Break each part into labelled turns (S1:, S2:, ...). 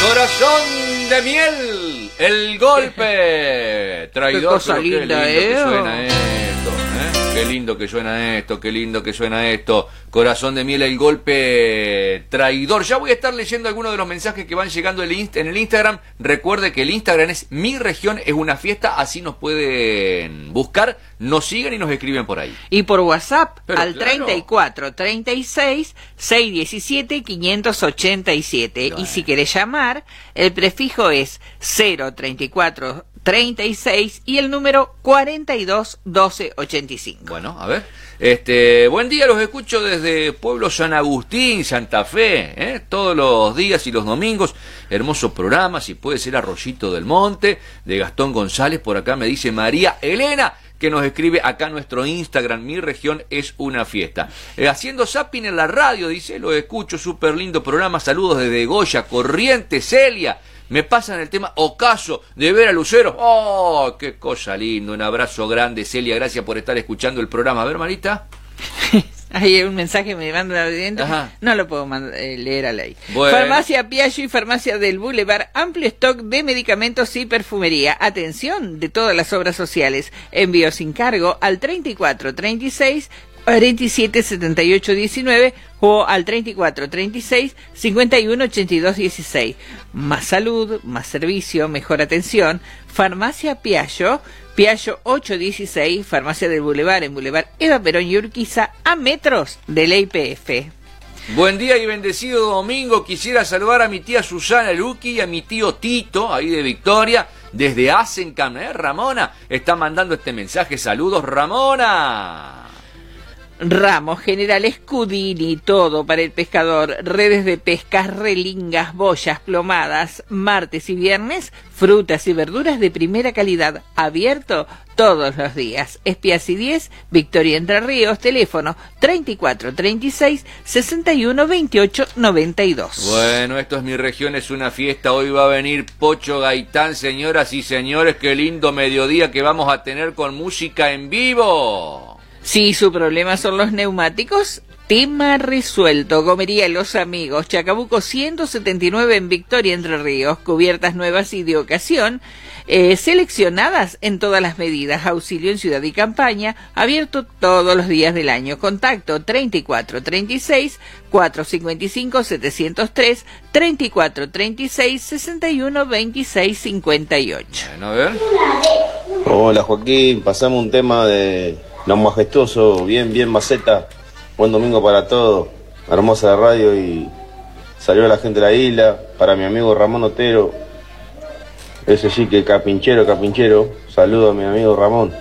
S1: Corazón de miel, el golpe. Traidor,
S2: qué cosa
S1: pero
S2: linda,
S1: qué lindo que suena esto, Qué lindo que suena esto, qué lindo que suena esto. Corazón de miel, el golpe traidor. Ya voy a estar leyendo algunos de los mensajes que van llegando en el Instagram. Recuerde que el Instagram es Mi Región es una fiesta, así nos pueden buscar, nos siguen y nos escriben por ahí.
S2: Y por WhatsApp,
S1: pero
S2: al
S1: claro.
S2: 34 36 617 587.
S1: Claro.
S2: Y si querés llamar, el prefijo es 034 36 y el número 42 12 85.
S1: Bueno, a ver. Buen día, los escucho desde Pueblo San Agustín, Santa Fe, todos los días y los domingos. Hermoso programa, si puede ser Arroyito del Monte, de Gastón González. Por acá me dice María Elena, que nos escribe acá en nuestro Instagram, Mi Región es una fiesta. Haciendo zapping en la radio, dice, lo escucho, súper lindo programa. Saludos desde Goya, Corrientes, Celia. Me pasan el tema Ocaso de ver a Lucero. ¡Oh, qué cosa linda! Un abrazo grande, Celia. Gracias por estar escuchando el programa. A ver, Marita.
S2: Hay un mensaje me manda adentro.
S1: Ajá.
S2: No lo puedo leer al aire.
S1: Bueno.
S2: Farmacia Piaggio y Farmacia del Boulevard. Amplio stock de medicamentos y perfumería. Atención de todas las obras sociales. Envío sin cargo al 34 36 47 78 19 o al 34 36 51 82 16. Más salud, más servicio, mejor atención. Farmacia Piaggio, Piaggio 816, Farmacia del Boulevard, en Boulevard Eva Perón y Urquiza, a metros de la IPF.
S1: Buen día y bendecido domingo. Quisiera saludar a mi tía Susana Luqui y a mi tío Tito, ahí de Victoria, desde Asencam. Ramona está mandando este mensaje. Saludos, Ramona.
S2: Ramos, General Scudini, todo para el pescador, redes de pescas, relingas, boyas, plomadas, martes y viernes, frutas y verduras de primera calidad, abierto todos los días. Espiasi 10, Victoria Entre Ríos, teléfono 34 36 61 28 92.
S1: Bueno, esto es Mi Región, es una fiesta. Hoy va a venir Pocho Gaitán, señoras y señores. Qué lindo mediodía que vamos a tener con música en vivo.
S2: Si su problema son los neumáticos, tema resuelto. Gomería Los Amigos, Chacabuco 179 en Victoria Entre Ríos. Cubiertas nuevas y de ocasión, seleccionadas en todas las medidas. Auxilio en ciudad y campaña, abierto todos los días del año. Contacto 34 36 455 703 34 36 61 26 58.
S1: Bueno, a ver.
S3: Hola Joaquín, pasame un tema de Lo Majestuoso, bien maceta. Buen domingo para todos. Hermosa radio y salió la gente de la isla. Para mi amigo Ramón Otero. Ese sí que capinchero. Saludo a mi amigo Ramón.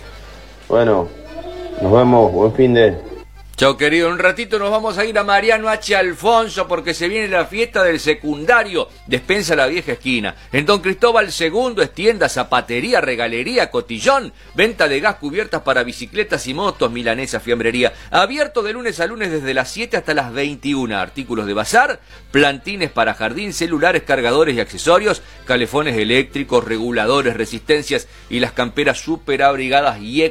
S3: Bueno, nos vemos. Buen fin de...
S1: Chao, querido. En un ratito nos vamos a ir a Mariano H. Alfonso porque se viene la fiesta del secundario. Despensa La Vieja Esquina. En Don Cristóbal II es tienda, zapatería, regalería, cotillón. Venta de gas, cubiertas para bicicletas y motos, milanesa, fiambrería. Abierto de lunes a lunes desde las 7 hasta las 21. Artículos de bazar, plantines para jardín, celulares, cargadores y accesorios, calefones eléctricos, reguladores, resistencias y las camperas super abrigadas y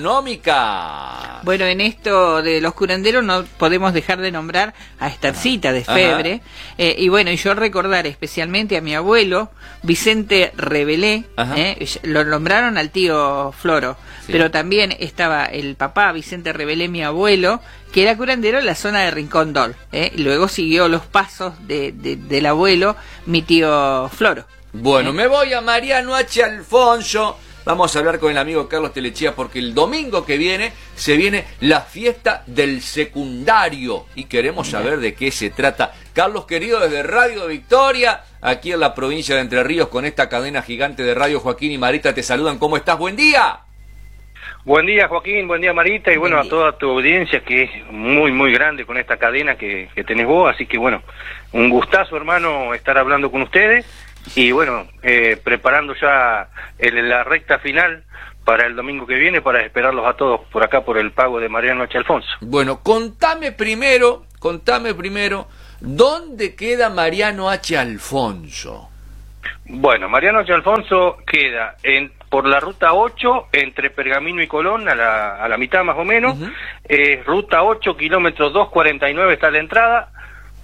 S1: económicas.
S2: Bueno, en esto de los curanderos no podemos dejar de nombrar a Estercita de Febre. Y bueno, y yo recordar especialmente a mi abuelo Vicente Rebelé. Lo nombraron al tío Floro, sí. Pero también estaba el papá Vicente Rebelé, mi abuelo, que era curandero en la zona de Rincón Dol. Luego siguió los pasos del abuelo, mi tío Floro.
S1: Bueno, me voy a Mariano H. Alfonso. Vamos a hablar con el amigo Carlos Telechea porque el domingo que viene se viene la fiesta del secundario y queremos saber de qué se trata. Carlos, querido, desde Radio Victoria, aquí en la provincia de Entre Ríos, con esta cadena gigante de radio. Joaquín y Marita te saludan. ¿Cómo estás? ¡Buen día!
S4: Buen día, Joaquín, buen día, Marita, y bueno, a toda tu audiencia que es muy grande con esta cadena que tenés vos, así que bueno, un gustazo, hermano, estar hablando con ustedes. Y bueno, preparando ya la recta final para el domingo que viene, para esperarlos a todos por acá por el pago de Mariano H. Alfonso.
S1: Bueno, contame primero, ¿dónde queda Mariano H. Alfonso?
S4: Bueno, Mariano H. Alfonso queda por la ruta 8, entre Pergamino y Colón, a la mitad más o menos. Ruta 8, kilómetros 249 está la entrada.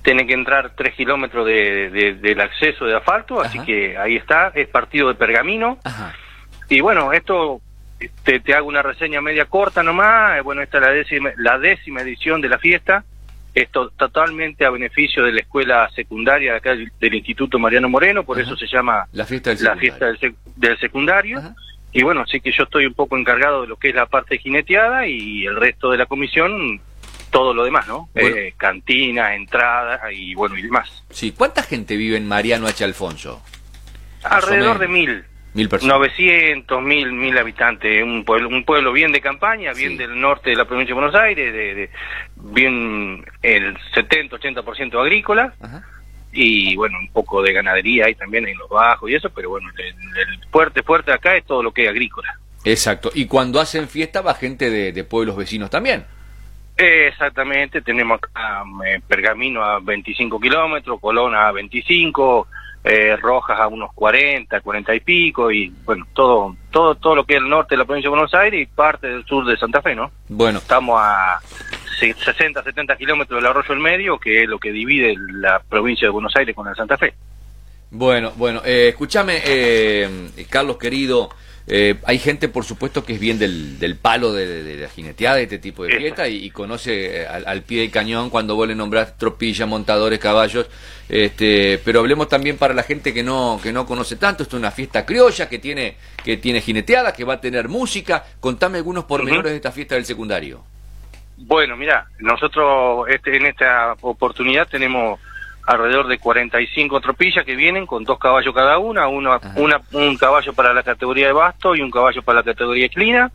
S4: tiene que entrar 3 kilómetros del acceso de asfalto, así que ahí está, es partido de Pergamino.
S1: Ajá.
S4: Y bueno, esto te hago una reseña media corta nomás. Bueno, esta es la décima edición de la fiesta. Esto totalmente a beneficio de la escuela secundaria de acá del Instituto Mariano Moreno, por eso se llama
S1: la fiesta
S4: del secundario.
S1: Ajá.
S4: Y bueno, sí que yo estoy un poco encargado de lo que es la parte jineteada y el resto de la comisión, todo lo demás, ¿no?
S1: Bueno.
S4: Cantina, entrada y bueno, y demás.
S1: Sí, ¿cuánta gente vive en Mariano H. Alfonso?
S4: Alrededor de 1.000
S1: personas.
S4: 900, 1.000 habitantes, un pueblo bien de campaña, bien del norte de la provincia de Buenos Aires, bien el 70-80% agrícola.
S1: Ajá.
S4: Y bueno, un poco de ganadería ahí también en los bajos y eso, pero bueno, el fuerte acá es todo lo que es agrícola.
S1: Exacto, y cuando hacen fiesta va gente de pueblos vecinos también.
S4: Exactamente, tenemos acá Pergamino a 25 kilómetros, Colón a 25, Rojas a unos 40 y pico, y bueno, todo lo que es el norte de la provincia de Buenos Aires y parte del sur de Santa Fe, ¿no?
S1: Bueno.
S4: Estamos a 60-70 kilómetros del Arroyo del Medio, que es lo que divide la provincia de Buenos Aires con el Santa Fe.
S1: Bueno, escúchame, Carlos querido, hay gente por supuesto que es bien del palo de la jineteada, de este tipo de fiesta, y conoce al pie del cañón cuando vos le nombrás tropilla, montadores, caballos, pero hablemos también para la gente que no conoce tanto. Esto es una fiesta criolla que tiene jineteada, que va a tener música. Contame algunos pormenores de esta fiesta del secundario.
S4: Bueno, mira, nosotros en esta oportunidad tenemos alrededor de 45 tropillas que vienen con 2 caballos cada una, un caballo para la categoría de basto y un caballo para la categoría equina.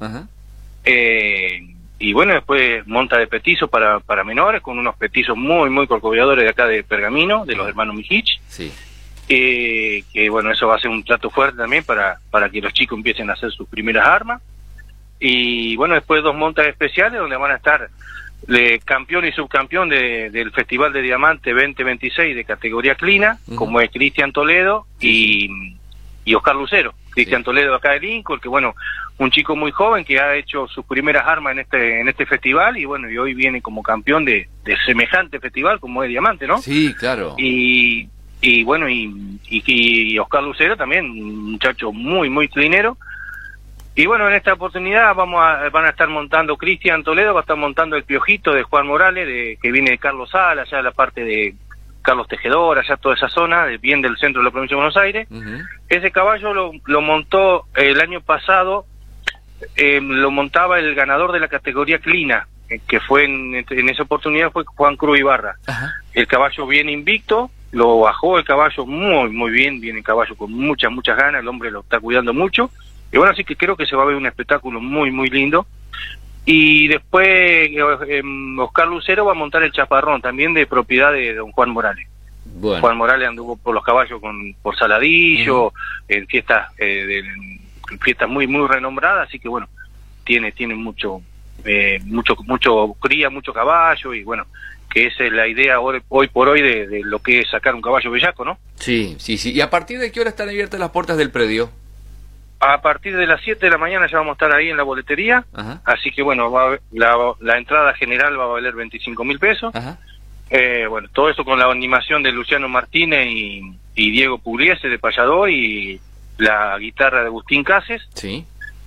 S4: Y bueno, después monta de petizo para menores, con unos petizos muy corcoviadores de acá de Pergamino, de los hermanos Mijich.
S1: Sí.
S4: Que bueno, eso va a ser un plato fuerte también para que los chicos empiecen a hacer sus primeras armas. Y bueno, después 2 montas especiales donde van a estar campeón y subcampeón del Festival de Diamante 2026 de categoría Clina, como es Cristian Toledo y Oscar Lucero. Cristian Toledo acá de Lincoln, que bueno, un chico muy joven que ha hecho sus primeras armas en este festival, y bueno, y hoy viene como campeón de semejante festival como es Diamante, ¿no?
S1: Sí, claro.
S4: Y bueno, y Oscar Lucero también, un muchacho muy clinero. Y bueno, en esta oportunidad van a estar montando Cristian Toledo, va a estar montando el Piojito de Juan Morales, que viene de Carlos Sala, allá la parte de Carlos Tejedor, allá toda esa zona, bien del centro de la provincia de Buenos Aires. Ese caballo lo montó el año pasado, lo montaba el ganador de la categoría Clina, que fue en esa oportunidad fue Juan Cruz Ibarra. El caballo viene invicto, lo bajó el caballo muy bien, viene el caballo con muchas ganas, el hombre lo está cuidando mucho. Y bueno, así que creo que se va a ver un espectáculo muy lindo. Y después Oscar Lucero va a montar el chaparrón, también de propiedad de don Juan Morales. Bueno. Juan Morales anduvo por los caballos por Saladillo, en fiestas muy renombradas, así que bueno, tiene mucho cría, mucho caballo, y bueno, que esa es la idea hoy por hoy de lo que es sacar un caballo bellaco, ¿no? Sí. ¿Y a partir de qué hora están abiertas las puertas del predio? A partir de las 7 de la mañana ya vamos a estar ahí en la boletería. Así que bueno, la entrada general va a valer 25.000 pesos. Bueno, todo eso con la animación de Luciano Martínez y Diego Pugliese de Payador, y la guitarra de Agustín Cases. Sí.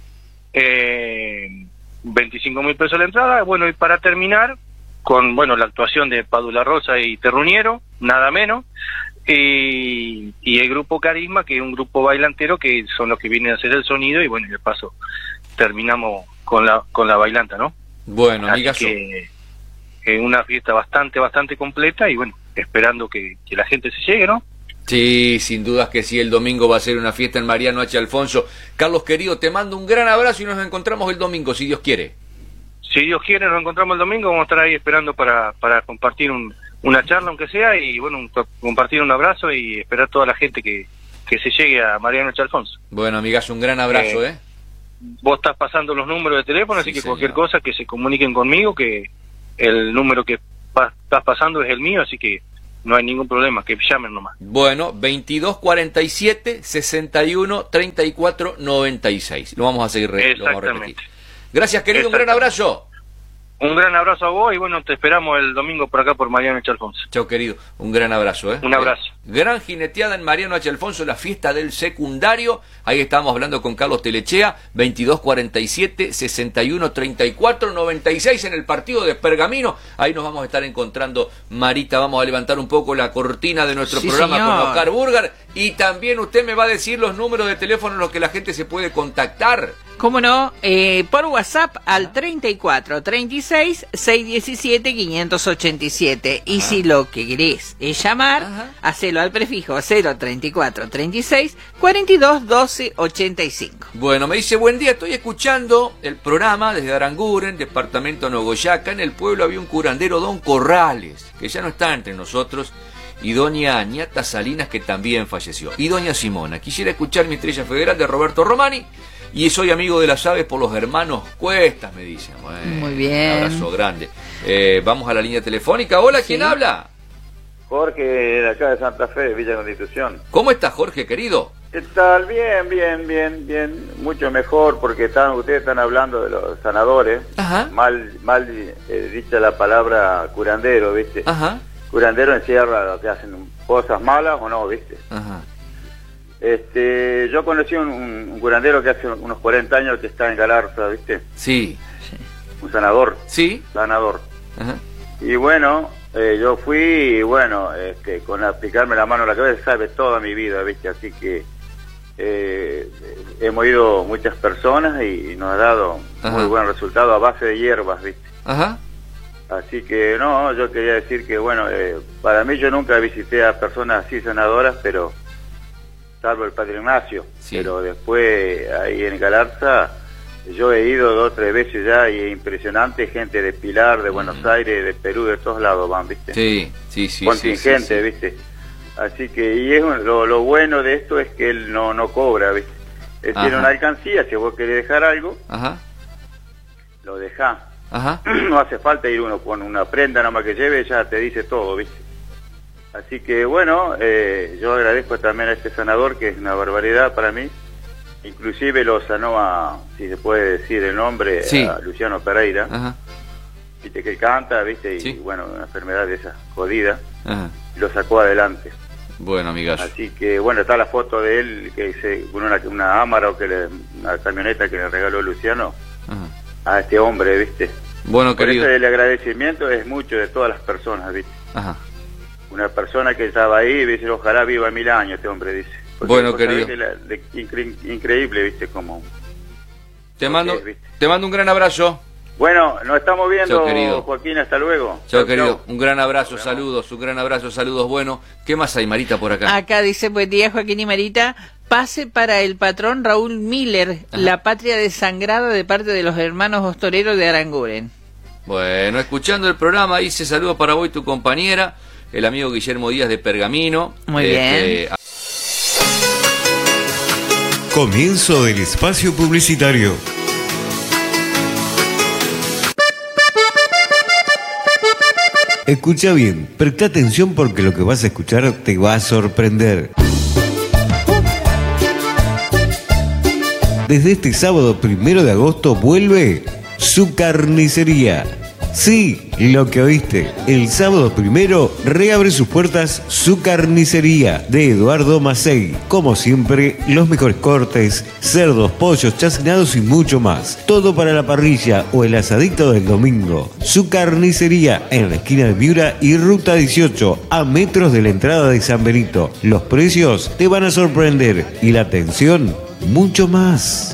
S4: 25.000 pesos la entrada. Bueno, y para terminar con la actuación de Padula Rosa y Terruñero, nada menos. Y el grupo Carisma, que es un grupo bailantero, que son los que vienen a hacer el sonido, y bueno, y de paso terminamos con la bailanta, ¿no? Bueno, amigas, que es una fiesta bastante completa, y bueno, esperando que la gente se llegue, ¿no? Sí, sin dudas que sí, el domingo va a ser una fiesta en Mariano H. Alfonso. Carlos querido, te mando un gran abrazo y nos encontramos el domingo, si Dios quiere. Si Dios quiere, nos encontramos el domingo, vamos a estar ahí esperando para compartir una charla, aunque sea, y bueno, compartir un abrazo y esperar toda la gente que se llegue a Mariano H. Alfonso. Bueno, amigas, un gran abrazo, Vos estás pasando los números de teléfono, sí, así que cualquier cosa que se comuniquen conmigo, que el número que estás pasando es el mío, así que no hay ningún problema, que llamen nomás. Bueno, 2247-61-34-96. Lo vamos a seguir, lo vamos a repetir. Gracias, querido, un gran abrazo. Un gran abrazo a vos y bueno, te esperamos el domingo por acá por Mariano H. Alfonso.
S1: Chao, querido. Un gran abrazo, ¿eh?
S4: Un abrazo.
S1: Gran jineteada en Mariano H. Alfonso, la fiesta del secundario. Ahí estamos hablando con Carlos Telechea, 2247 61 34 96 en el partido de Pergamino. Ahí nos vamos a estar encontrando, Marita. Vamos a levantar un poco la cortina de nuestro programa
S2: señor.
S1: con Oscar Burgar. Y también usted me va a decir los números de teléfono en los que la gente se puede contactar.
S2: ¿Cómo no? Por WhatsApp al 34 36 617 587. Y si lo que querés es llamar, hacelo al prefijo 034 36 42 12 85.
S1: Bueno, me dice, buen día, estoy escuchando el programa desde Aranguren, departamento Nogoyaca. En el pueblo había un curandero, don Corrales, que ya no está entre nosotros, y doña Añata Salinas, que también falleció, y doña Simona. Quisiera escuchar Mi Estrella Federal de Roberto Romani, y soy amigo de las aves por los hermanos Cuestas, me dicen. Bueno,
S2: muy bien.
S1: Un abrazo grande. Vamos a la línea telefónica. Hola, ¿quién habla?
S5: Jorge, de acá de Santa Fe, de Villa Constitución.
S1: ¿Cómo está, Jorge, querido?
S5: ¿Qué tal? Bien. Mucho mejor, porque ustedes están hablando de los sanadores.
S1: Ajá.
S5: Mal dicha la palabra curandero, ¿viste?
S1: Ajá.
S5: Curandero encierra los que hacen cosas malas o no, ¿viste?
S1: Ajá.
S5: Yo conocí un curandero que hace unos 40 años que está en Galarza, ¿viste?
S1: Sí.
S5: Un sanador.
S1: Sí.
S5: Sanador.
S1: Ajá.
S5: Y bueno, yo fui y bueno, con aplicarme la mano en la cabeza sabe toda mi vida, ¿viste? Así que hemos ido muchas personas y nos ha dado muy buen resultado a base de hierbas, ¿viste?
S1: Ajá.
S5: Así que no, yo quería decir que bueno, para mí yo nunca visité a personas así sanadoras, pero salvo el Padre Ignacio,
S1: sí.
S5: Pero después ahí en Galarza yo he ido 2 o 3 veces ya y es impresionante, gente de Pilar, de Buenos Aires, de Perú, de todos lados van, ¿viste?
S1: Sí.
S5: Contingente,
S1: sí.
S5: ¿viste? Así que, y es lo bueno de esto es que él no cobra, ¿viste? Él tiene una alcancía, si vos querés dejar algo, lo dejás.
S1: Ajá.
S5: No hace falta ir uno con una prenda nomás que lleve, ya te dice todo, ¿viste? Así que bueno, yo agradezco también a este sanador, que es una barbaridad para mí. Inclusive lo sanó si se puede decir el nombre, a Luciano Pereira.
S1: Ajá.
S5: Viste que él canta, ¿viste? Y bueno, una enfermedad de esa jodida.
S1: Ajá.
S5: Y lo sacó adelante.
S1: Bueno, amigazo.
S5: Así que bueno, está la foto de él, que con una Amarok, una camioneta que le regaló Luciano a este hombre, ¿viste?
S1: Bueno,
S5: por
S1: querido.
S5: eso el agradecimiento es mucho de todas las personas, ¿viste?
S1: Ajá.
S5: Una persona que estaba ahí, dice, ojalá viva 1000 años este hombre, dice. Porque
S1: bueno, querido.
S5: Increíble, ¿viste? Como...
S1: Te mando un gran abrazo.
S5: Bueno, nos estamos viendo,
S1: Chao, querido.
S5: Joaquín, hasta luego.
S1: Chao, querido. Un gran abrazo, saludos, un gran abrazo, saludos. Bueno, ¿qué más hay, Marita, por acá?
S2: Acá dice, buen día, Joaquín y Marita. Pase para el patrón Raúl Miller, la patria desangrada de parte de los hermanos hostoreros de Aranguren.
S1: Bueno, escuchando el programa, hice saludos para vos y tu compañera, el amigo Guillermo Díaz de Pergamino.
S2: Muy bien.
S6: Comienzo del espacio publicitario. Escucha bien, presta atención porque lo que vas a escuchar te va a sorprender. Desde este sábado 1 de agosto vuelve Su Carnicería. Sí, lo que oíste. El sábado 1 reabre sus puertas Su Carnicería de Eduardo Macei. Como siempre, los mejores cortes, cerdos, pollos, chacinados y mucho más. Todo para la parrilla o el asadito del domingo. Su Carnicería en la esquina de Miura y Ruta 18, a metros de la entrada de San Benito. Los precios te van a sorprender y la atención mucho más.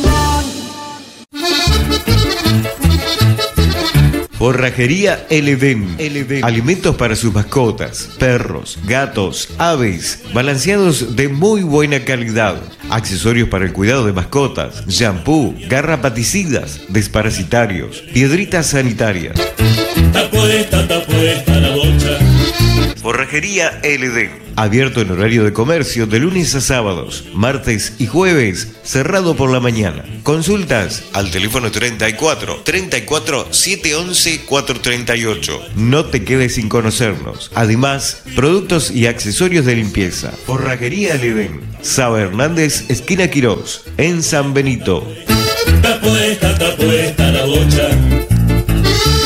S6: Forrajería El Edén. Alimentos para sus mascotas, perros, gatos, aves, balanceados de muy buena calidad. Accesorios para el cuidado de mascotas, shampoo, garrapaticidas, desparasitarios, piedritas sanitarias.
S7: Está puesta la bocha.
S6: Forrajería El Edén. Abierto en horario de comercio de lunes a sábados, martes y jueves, cerrado por la mañana. Consultas al teléfono 34 711 438. No te quedes sin conocernos. Además, productos y accesorios de limpieza. Forrajería El Edén. Saba Hernández, esquina Quirós, en San Benito.
S7: Está puesta la bocha.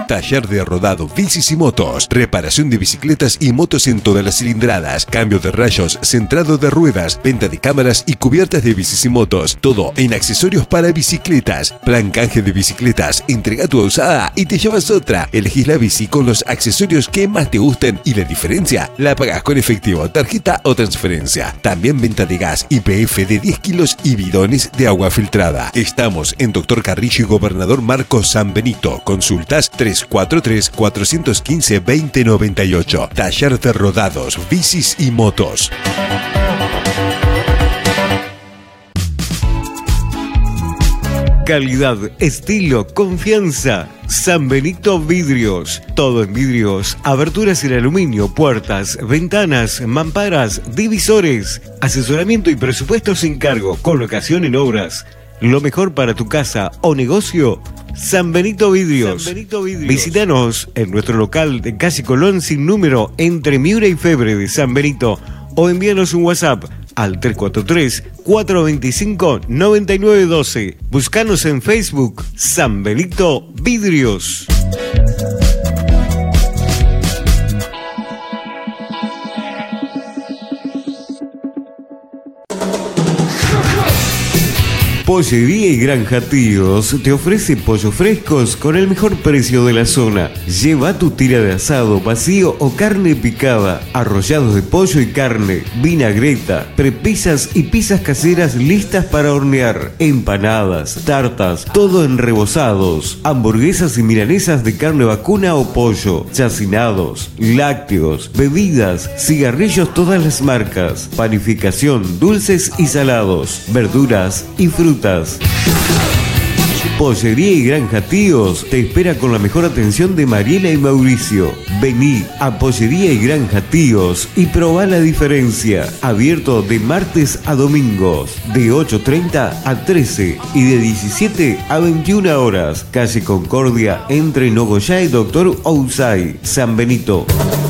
S6: Taller de rodado, bicis y motos. Reparación de bicicletas y motos en todas las cilindradas. Cambio de rayos, centrado de ruedas, venta de cámaras y cubiertas de bicis y motos. Todo en accesorios para bicicletas. Plan canje de bicicletas. Entrega tu usada y te llevas otra. Elegís la bici con los accesorios que más te gusten y la diferencia la pagas con efectivo, tarjeta o transferencia. También venta de gas YPF de 10 kilos y bidones de agua filtrada. Estamos en Doctor Carrillo y Gobernador Marcos San Benito. Consultas 343-415-2098. Taller de rodados, bicis y motos. Calidad, estilo, confianza. San Benito Vidrios. Todo en vidrios, aberturas en aluminio, puertas, ventanas, mamparas, divisores. Asesoramiento y presupuesto sin cargo. Colocación en obras. Lo mejor para tu casa o negocio. San Benito Vidrios. San Benito Vidrios. Visítanos en nuestro local de calle Colón sin número entre Miura y Febre de San Benito o envíanos un WhatsApp al 343-425-9912. Búscanos en Facebook, San Benito Vidrios. Pollería y Granja Tíos te ofrece pollos frescos con el mejor precio de la zona. Lleva tu tira de asado, vacío o carne picada, arrollados de pollo y carne, vinagreta, prepisas y pizzas caseras listas para hornear, empanadas, tartas, todo en rebozados, hamburguesas y milanesas de carne vacuna o pollo, chacinados, lácteos, bebidas, cigarrillos todas las marcas, panificación, dulces y salados, verduras y frutas. Pollería y Granja Tíos te espera con la mejor atención de Mariela y Mauricio. Vení a Pollería y Granja Tíos y probá la diferencia. Abierto de martes a domingos, de 8:30 a 13 y de 17 a 21 horas. Calle Concordia entre Nogoyá y Doctor Ousay, San Benito.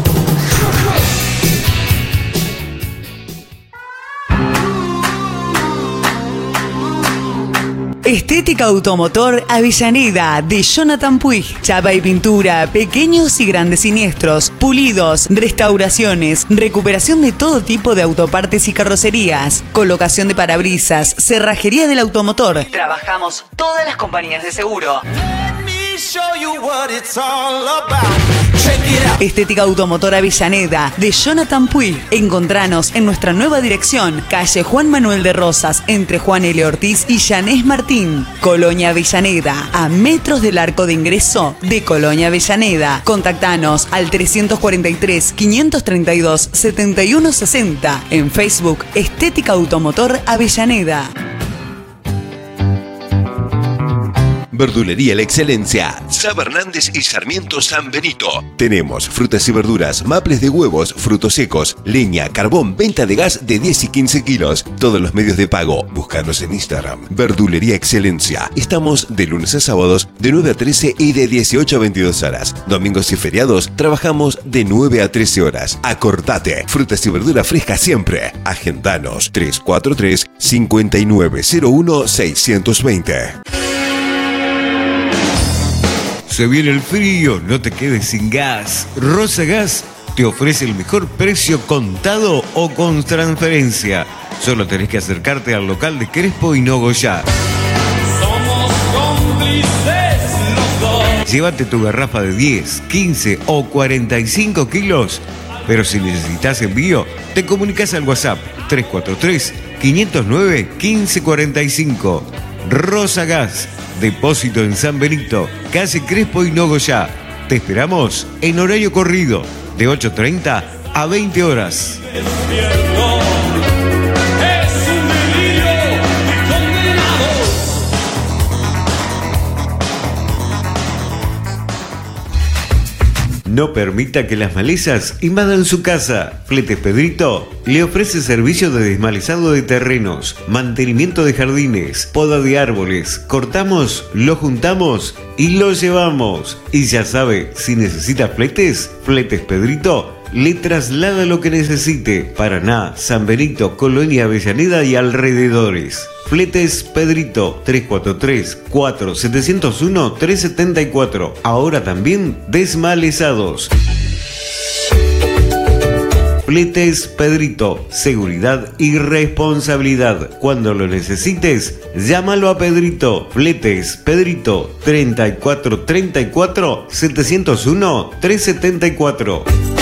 S8: Estética Automotor Avellaneda de Jonathan Puig. Chapa y pintura, pequeños y grandes siniestros, pulidos, restauraciones, recuperación de todo tipo de autopartes y carrocerías, colocación de parabrisas, cerrajería del automotor. Trabajamos todas las compañías de seguro. Estética Automotor Avellaneda de Jonathan Puig. Encontranos en nuestra nueva dirección, calle Juan Manuel de Rosas, entre Juan L. Ortiz y Yanés Martín, Colonia Avellaneda, a metros del arco de ingreso de Colonia Avellaneda. Contactanos al 343-532-7160. En Facebook, Estética Automotor Avellaneda.
S6: Verdulería La Excelencia, Saba Hernández y Sarmiento San Benito. Tenemos frutas y verduras, maples de huevos, frutos secos, leña, carbón, venta de gas de 10 y 15 kilos. Todos los medios de pago. Búscanos en Instagram. Verdulería Excelencia. Estamos de lunes a sábados de 9 a 13 y de 18 a 22 horas. Domingos y feriados trabajamos de 9 a 13 horas. Acordate. Frutas y verduras frescas siempre. Agendanos 343-5901-620. Se viene el frío, no te quedes sin gas. Rosa Gas te ofrece el mejor precio contado o con transferencia. Solo tenés que acercarte al local de Crespo y Nogoyá.
S7: Somos cómplices los dos.
S6: Llévate tu garrafa de 10, 15 o 45 kilos. Pero si necesitas envío, te comunicas al WhatsApp 343-509-1545. Rosa Gas. Depósito en San Benito, calle Crespo y Nogoyá. Te esperamos en horario corrido, de 8:30 a 20 horas.
S7: Es un delirio condenado.
S6: No permita que las malezas invadan su casa. Fletes Pedrito le ofrece servicio de desmalezado de terrenos, mantenimiento de jardines, poda de árboles. Cortamos, lo juntamos y lo llevamos. Y ya sabe, si necesita fletes, Fletes Pedrito le traslada lo que necesite. Paraná, San Benito, Colonia Avellaneda y alrededores. Fletes Pedrito, 343-4701-374. Ahora también desmalezados. Fletes Pedrito, seguridad y responsabilidad. Cuando lo necesites, llámalo a Pedrito. Fletes Pedrito, 34-701-374.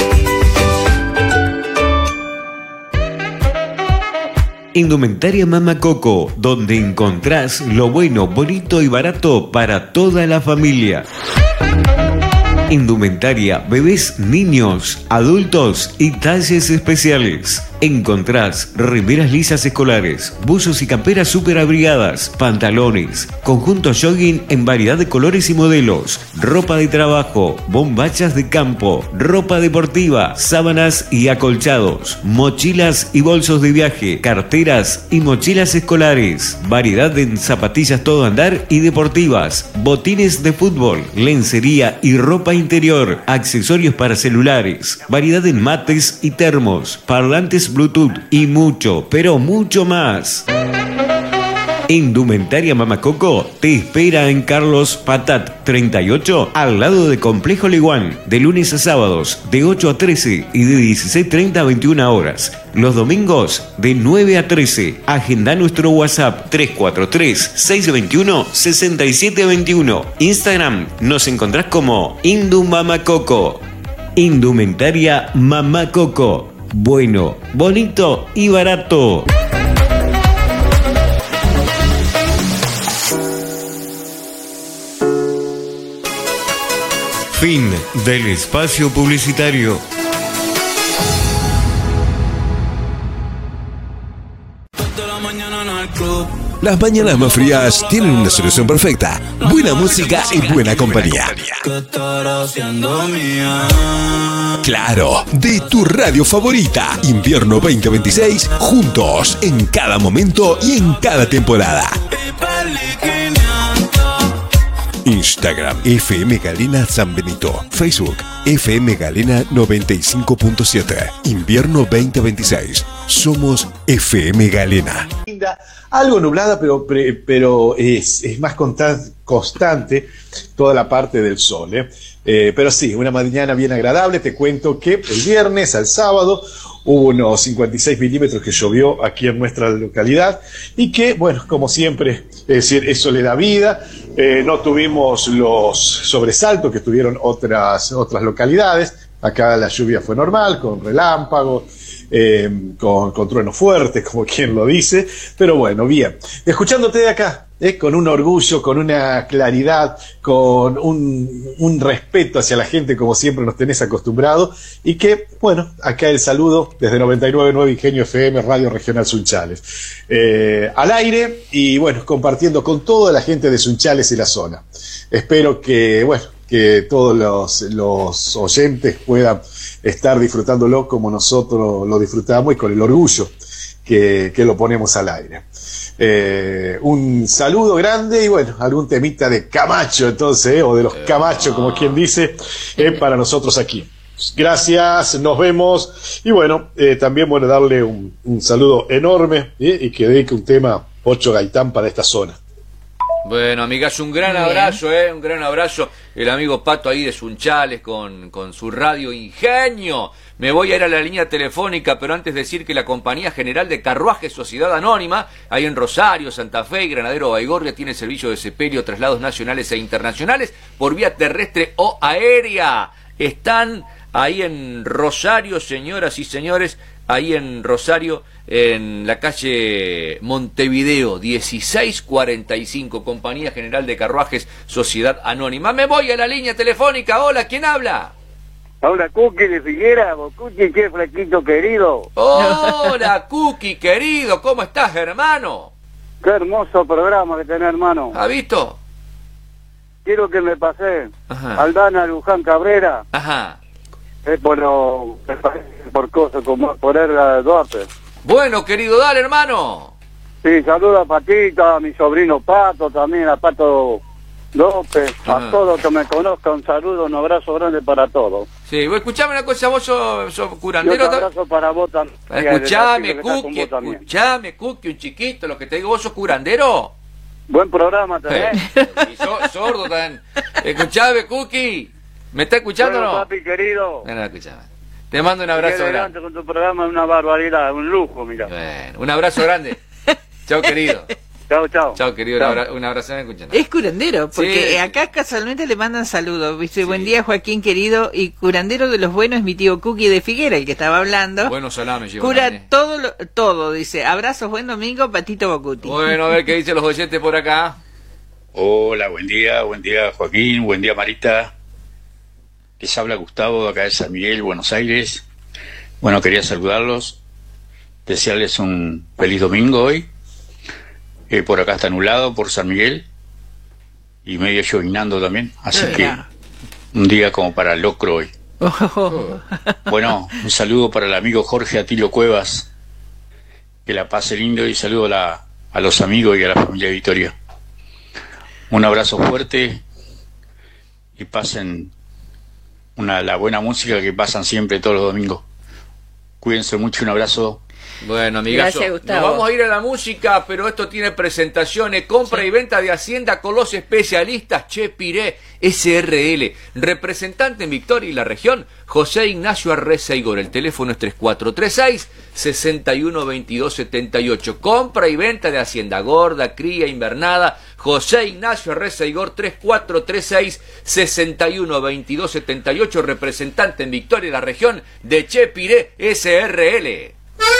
S6: Indumentaria Mama Coco, donde encontrás lo bueno, bonito y barato para toda la familia. Indumentaria, bebés, niños, adultos y talles especiales. Encontrás remeras lisas escolares, buzos y camperas super abrigadas, pantalones, conjuntos jogging en variedad de colores y modelos, ropa de trabajo, bombachas de campo, ropa deportiva, sábanas y acolchados, mochilas y bolsos de viaje, carteras y mochilas escolares, variedad en zapatillas todo andar y deportivas, botines de fútbol, lencería y ropa interior, accesorios para celulares, variedad en mates y termos, parlantes Bluetooth y mucho, pero mucho más. Indumentaria Mama Coco te espera en Carlos Patat 38, al lado de Complejo Liguán, de lunes a sábados de 8 a 13 y de 16:30 a 21 horas. Los domingos de 9 a 13. Agenda nuestro WhatsApp 343-621-6721. Instagram nos encontrás como Indu Mama Coco. Indumentaria Mama Coco. Bueno, bonito y barato. Fin del espacio publicitario.
S9: Las mañanas más frías tienen una solución perfecta. Buena música y buena compañía. Claro, de tu radio favorita. Invierno 2026, juntos, en cada momento y en cada temporada. Instagram, FM Galena San Benito. Facebook, FM Galena 95.7. Invierno 2026. Somos FM Galena.
S10: Algo nublada, pero es más constante toda la parte del sol, ¿eh? Pero sí, una mañana bien agradable. Te cuento que el viernes al sábado hubo unos 56 milímetros que llovió aquí en nuestra localidad y que, bueno, como siempre, es decir, eso le da vida. No tuvimos los sobresaltos que tuvieron otras localidades. Acá la lluvia fue normal, con relámpagos, con truenos fuertes, como quien lo dice, pero bueno, bien. Escuchándote de acá, con un orgullo, con una claridad, con un respeto hacia la gente, como siempre nos tenés acostumbrado, y que, bueno, acá el saludo desde 99.9 Ingenio FM, Radio Regional Sunchales. Al aire, y bueno, compartiendo con toda la gente de Sunchales y la zona. Espero que, bueno, que todos los oyentes puedan estar disfrutándolo como nosotros lo disfrutamos y con el orgullo que lo ponemos al aire. Un saludo grande y bueno, algún temita de Camacho entonces, o de los Camacho, como quien dice, para nosotros aquí. Gracias, nos vemos y bueno, también bueno, darle un saludo enorme y que dedique un tema Pocho Gaitán para esta zona.
S1: Bueno, amigas, un gran abrazo, un gran abrazo. El amigo Pato ahí de Sunchales con su radio Ingenio. Me voy a ir a la línea telefónica, pero antes decir que la Compañía General de Carruajes Sociedad Anónima, ahí en Rosario, Santa Fe y Granadero Baigorria, tiene servicio de sepelio, traslados nacionales e internacionales por vía terrestre o aérea. Están ahí en Rosario, señoras y señores, ahí en Rosario, en la calle Montevideo 1645, Compañía General de Carruajes Sociedad Anónima. Me voy a la línea telefónica. Hola, ¿quién habla?
S11: Hola, Cookie de Figuera, Cookie, qué flaquito querido.
S1: Hola, Cookie querido, ¿cómo estás, hermano?
S11: Qué hermoso programa que tenés, hermano.
S1: ¿Ha visto?
S11: Quiero que me pase
S12: Aldana Luján Cabrera.
S1: Ajá.
S12: Por cosas como por Erga Duarte.
S1: Bueno, querido, dale, hermano.
S12: Sí, saluda a Patita, a mi sobrino Pato, también a Pato López,
S1: Ajá.
S12: a todos que me conozcan, un saludo, un abrazo grande para todos.
S1: Sí, vos escuchame una cosa, vos sos
S12: Y otro
S1: curandero.
S12: abrazo para vos también.
S1: Escuchame,
S12: Que está con
S1: Cookie,
S12: vos también.
S1: escuchame, Cookie, un chiquito, lo que te digo, vos sos curandero.
S12: Buen programa también.
S1: Y sordo también. Escuchame, Cookie. ¿Me está escuchando o
S12: Bueno,
S1: no?
S12: papi querido.
S1: No, escuchame. Te mando un abrazo
S12: Sigue
S1: grande.
S12: adelante con tu programa, es una barbaridad, un lujo, mira.
S1: Bueno, un abrazo grande. Chao, querido.
S12: Chao, chao.
S1: Chao, querido.
S12: Chao.
S1: Un abrazo grande. Escuchando.
S2: Es curandero, porque
S1: Sí.
S2: acá casualmente le mandan saludos. Dice, buen día Joaquín querido, y curandero de los buenos es mi tío Cookie de Figuera, el que estaba hablando.
S1: Buenos salames, llevo
S2: Cura
S1: también.
S2: todo, dice. Abrazos, buen domingo, Patito Bocuti.
S1: Bueno, a ver qué dicen los oyentes por acá.
S13: Hola, buen día Joaquín, buen día Marita. Les habla Gustavo de acá de San Miguel, Buenos Aires. Bueno, quería saludarlos, desearles un feliz domingo hoy. Por acá está nublado por San Miguel y medio llovinando también, así que un día como para locro hoy. Bueno, un saludo para el amigo Jorge Atilio Cuevas, que la pase lindo, y saludo a los amigos y a la familia Victoria. Un abrazo fuerte y pasen la buena música que pasan siempre todos los domingos. Cuídense mucho, un abrazo.
S1: Bueno, amigazo,
S2: Gracias, Gustavo.
S1: nos vamos a ir a la música, pero esto tiene presentaciones, compra y venta de Hacienda con los especialistas Chepiré SRL, representante en Victoria y la región, José Ignacio Arreceigor. El teléfono es 3436-612278. Compra y venta de Hacienda gorda, cría, invernada, José Ignacio Arreceigor, 3436-612278, representante en Victoria y la región de Chepiré SRL.